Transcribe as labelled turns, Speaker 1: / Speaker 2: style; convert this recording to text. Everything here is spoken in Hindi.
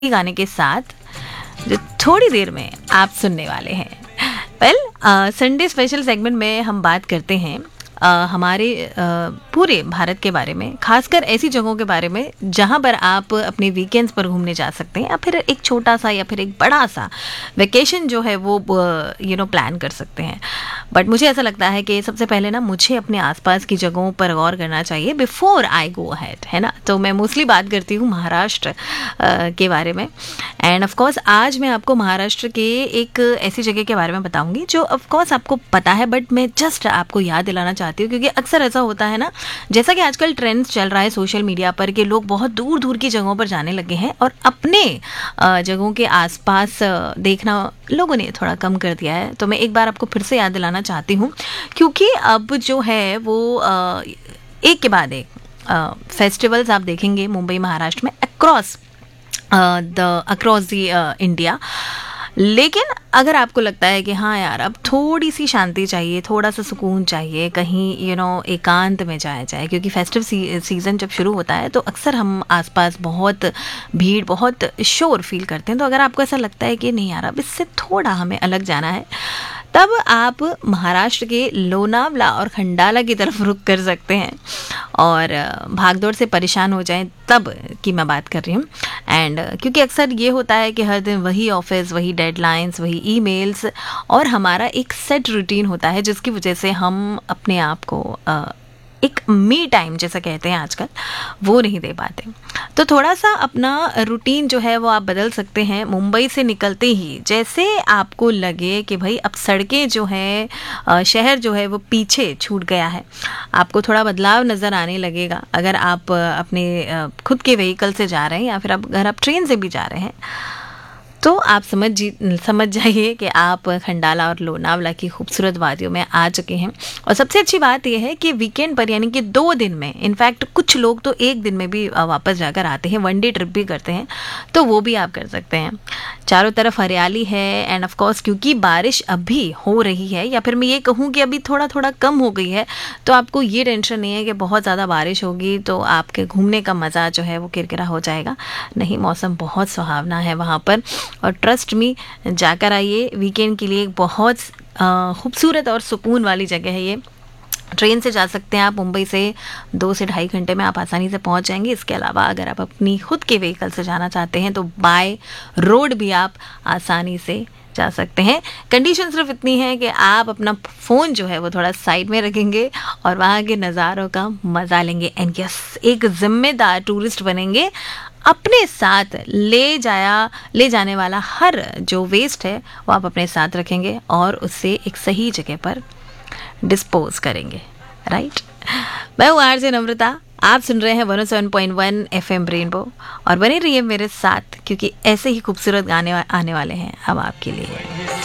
Speaker 1: गाने के साथ जो थोड़ी देर में आप सुनने वाले हैं। संडे स्पेशल सेगमेंट में हम बात करते हैं हमारे पूरे भारत के बारे में, खासकर ऐसी जगहों के बारे में जहां पर आप अपने वीकेंड्स पर घूमने जा सकते हैं या फिर एक छोटा सा या फिर एक बड़ा सा वेकेशन जो है वो प्लान कर सकते हैं। बट मुझे ऐसा लगता है कि सबसे पहले ना मुझे अपने आसपास की जगहों पर गौर करना चाहिए बिफोर आई गो अहेड, है ना। तो मैं मोस्टली बात करती हूँ महाराष्ट्र के बारे में। एंड ऑफ कोर्स आज मैं आपको महाराष्ट्र के एक ऐसी जगह के बारे में बताऊंगी जो ऑफ कोर्स आपको पता है, बट मैं जस्ट आपको याद दिलाना चाहती हूँ क्योंकि अक्सर ऐसा होता है ना, जैसा कि आजकल ट्रेंड्स चल रहा है सोशल मीडिया पर कि लोग बहुत दूर दूर की जगहों पर जाने लगे हैं और अपने जगहों के आसपास देखना लोगों ने थोड़ा कम कर दिया है। तो मैं एक बार आपको फिर से याद दिलाना चाहती हूँ क्योंकि अब जो है वो एक के बाद एक फेस्टिवल्स आप देखेंगे मुंबई महाराष्ट्र में अक्रॉस द इंडिया। लेकिन अगर आपको लगता है कि हाँ यार अब थोड़ी सी शांति चाहिए, थोड़ा सा सुकून चाहिए, कहीं एकांत में जाया जाए, क्योंकि फेस्टिव सीज़न जब शुरू होता है तो अक्सर हम आसपास बहुत भीड़, बहुत शोर फील करते हैं। तो अगर आपको ऐसा लगता है कि नहीं यार अब इससे थोड़ा हमें अलग जाना है, तब आप महाराष्ट्र के लोनावला और खंडाला की तरफ रुख कर सकते हैं। और भागदौड़ से परेशान हो जाएं तब की मैं बात कर रही हूँ। एंड क्योंकि अक्सर ये होता है कि हर दिन वही ऑफिस, वही डेडलाइंस, वही ईमेल्स और हमारा एक सेट रूटीन होता है जिसकी वजह से हम अपने आप को एक मी टाइम जैसा कहते हैं आजकल वो नहीं दे पाते। तो थोड़ा सा अपना रूटीन जो है वो आप बदल सकते हैं। मुंबई से निकलते ही जैसे आपको लगे कि भाई अब सड़कें जो है, शहर जो है वो पीछे छूट गया है, आपको थोड़ा बदलाव नज़र आने लगेगा। अगर आप अपने खुद के व्हीकल से जा रहे हैं या फिर अगर आप ट्रेन से भी जा रहे हैं तो आप समझ जाइए कि आप खंडाला और लोनावला की खूबसूरत वादियों में आ चुके हैं। और सबसे अच्छी बात यह है कि वीकेंड पर यानी कि 2 दिन में, इनफैक्ट कुछ लोग तो 1 दिन में भी वापस जाकर आते हैं, 1 डे ट्रिप भी करते हैं, तो वो भी आप कर सकते हैं। चारों तरफ हरियाली है एंड ऑफ कोर्स क्योंकि बारिश अभी हो रही है, या फिर मैं ये कहूँ कि अभी थोड़ा थोड़ा कम हो गई है, तो आपको ये टेंशन नहीं है कि बहुत ज़्यादा बारिश होगी तो आपके घूमने का मज़ा जो है वो किरकिरा हो जाएगा। नहीं, मौसम बहुत सुहावना है वहाँ पर और ट्रस्ट मी जाकर आइए। वीकेंड के लिए एक बहुत खूबसूरत और सुकून वाली जगह है ये। ट्रेन से जा सकते हैं आप, मुंबई से 2 से ढाई घंटे में आप आसानी से पहुंच जाएंगे। इसके अलावा अगर आप अपनी खुद के व्हीकल से जाना चाहते हैं तो बाय रोड भी आप आसानी से जा सकते हैं। कंडीशन सिर्फ इतनी है कि आप अपना फ़ोन जो है वो थोड़ा साइड में रखेंगे और वहाँ के नज़ारों का मज़ा लेंगे। एंड यस, एक जिम्मेदार टूरिस्ट बनेंगे। अपने साथ ले जाने वाला हर जो वेस्ट है वो आप अपने साथ रखेंगे और उससे एक सही जगह पर डिस्पोज करेंगे, राइट। मैं हूँ आरजे नम्रता, आप सुन रहे हैं 107.1 FM रेनबो और बने रहिए मेरे साथ क्योंकि ऐसे ही खूबसूरत गाने आने वाले हैं अब आपके लिए।